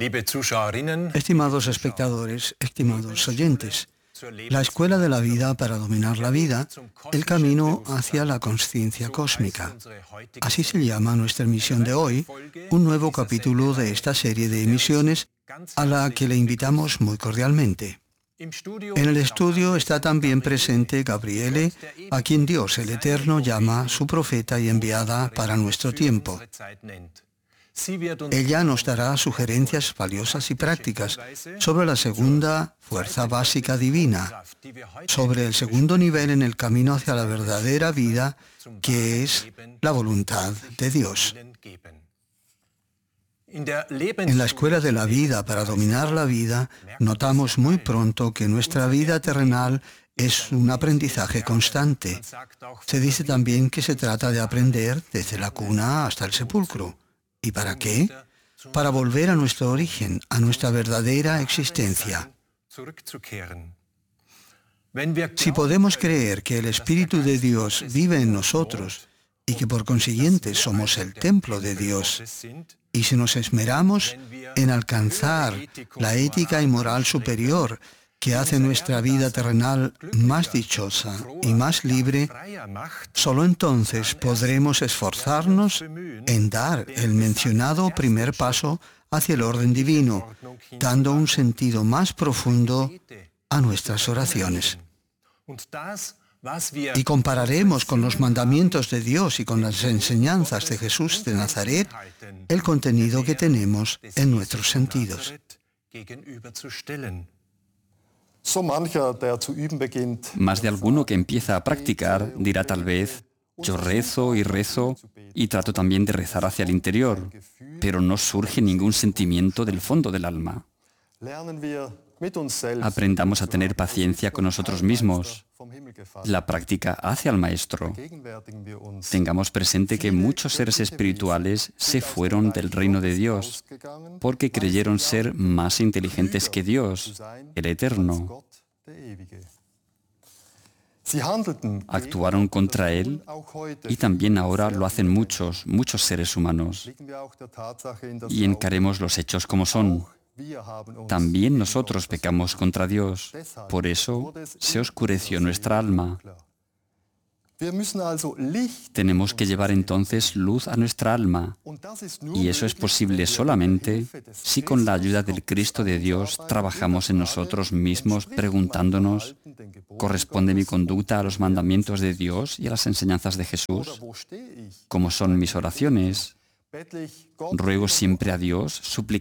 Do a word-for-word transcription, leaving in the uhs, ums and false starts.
Estimados espectadores, estimados oyentes, la Escuela de la Vida para dominar la vida, el camino hacia la conciencia cósmica. Así se llama nuestra emisión de hoy, un nuevo capítulo de esta serie de emisiones a la que le invitamos muy cordialmente. En el estudio está también presente Gabriele, a quien Dios el Eterno llama su profeta y enviada para nuestro tiempo. Ella nos dará sugerencias valiosas y prácticas sobre la segunda fuerza básica divina, sobre el segundo nivel en el camino hacia la verdadera vida, que es la voluntad de Dios. En la Escuela de la Vida para dominar la vida, notamos muy pronto que nuestra vida terrenal es un aprendizaje constante. Se dice también que se trata de aprender desde la cuna hasta el sepulcro. ¿Y para qué? Para volver a nuestro origen, a nuestra verdadera existencia. Si podemos creer que el Espíritu de Dios vive en nosotros y que por consiguiente somos el templo de Dios, y si nos esmeramos en alcanzar la ética y moral superior que hace nuestra vida terrenal más dichosa y más libre, solo entonces podremos esforzarnos en dar el mencionado primer paso hacia el orden divino, dando un sentido más profundo a nuestras oraciones. Y compararemos con los mandamientos de Dios y con las enseñanzas de Jesús de Nazaret el contenido que tenemos en nuestros sentidos. Más de alguno que empieza a practicar dirá tal vez: yo rezo y rezo y trato también de rezar hacia el interior, pero no surge ningún sentimiento del fondo del alma. Aprendamos a tener paciencia con nosotros mismos. La práctica hace al maestro. Tengamos presente que muchos seres espirituales se fueron del reino de Dios porque creyeron ser más inteligentes que Dios, el Eterno. Actuaron contra Él y también ahora lo hacen muchos, muchos seres humanos. Y encaremos los hechos como son. También nosotros pecamos contra Dios, por eso se oscureció nuestra alma. Tenemos que llevar entonces luz a nuestra alma, y eso es posible solamente si con la ayuda del Cristo de Dios trabajamos en nosotros mismos preguntándonos: ¿corresponde mi conducta a los mandamientos de Dios y a las enseñanzas de Jesús? ¿Cómo son mis oraciones? ¿Ruego siempre a Dios, suplicando